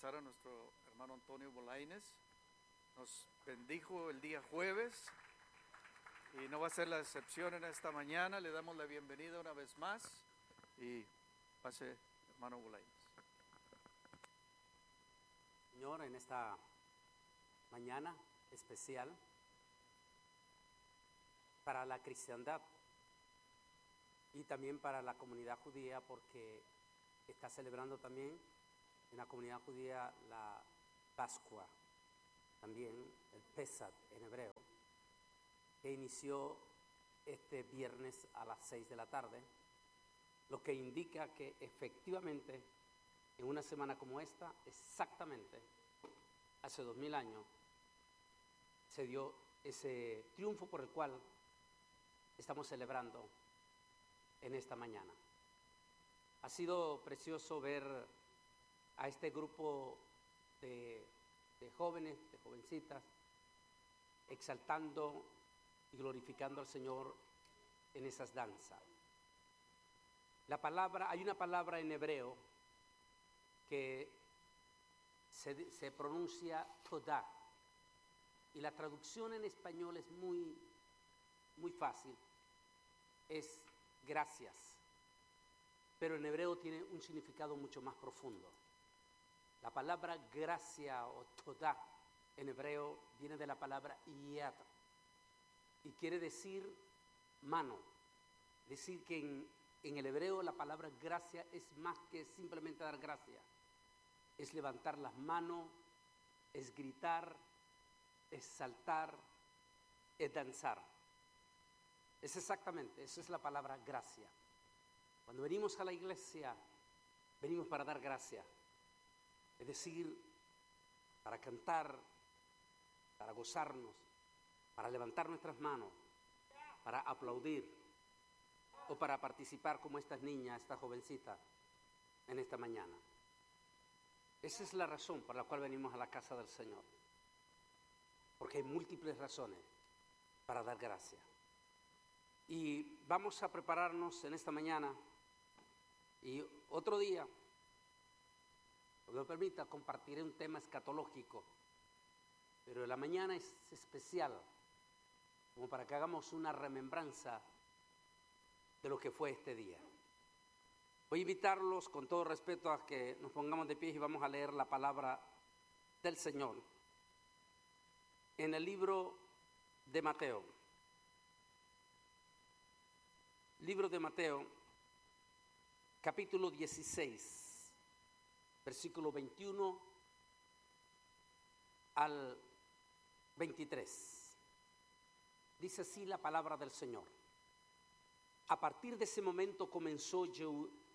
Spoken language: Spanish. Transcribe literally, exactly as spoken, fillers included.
pasar a nuestro hermano Antonio Bolaines. Nos bendijo el día jueves y no va a ser la excepción en esta mañana. Le damos la bienvenida una vez más y pase, hermano Bolaines. Señor, en esta mañana especial para la cristiandad y también para la comunidad judía, porque está celebrando también en la comunidad judía la Pascua, también el Pesach en hebreo, que inició este viernes a las seis de la tarde, lo que indica que efectivamente en una semana como esta, exactamente hace dos mil años, se dio ese triunfo por el cual estamos celebrando en esta mañana. Ha sido precioso ver a este grupo de, de jóvenes, de jovencitas, exaltando y glorificando al Señor en esas danzas. La palabra, hay una palabra en hebreo que se, se pronuncia Todah, y la traducción en español es muy, muy fácil, es gracias, pero en hebreo tiene un significado mucho más profundo. La palabra gracia o Todah en hebreo viene de la palabra yad y quiere decir mano, decir que en, en el hebreo la palabra gracia es más que simplemente dar gracia. Es levantar las manos, es gritar, es saltar, es danzar. Es exactamente, esa es la palabra gracia. Cuando venimos a la iglesia, venimos para dar gracia. Es decir, para cantar, para gozarnos, para levantar nuestras manos, para aplaudir o para participar como estas niñas, esta jovencita en esta mañana. Esa es la razón por la cual venimos a la casa del Señor, porque hay múltiples razones para dar gracia. Y vamos a prepararnos en esta mañana y otro día, si me permita, compartiré un tema escatológico, pero la mañana es especial, como para que hagamos una remembranza de lo que fue este día. Voy a invitarlos con todo respeto a que nos pongamos de pie y vamos a leer la palabra del Señor en el libro de Mateo. Libro de Mateo, capítulo dieciséis, versículo veintiuno al veintitrés. Dice así la palabra del Señor. A partir de ese momento comenzó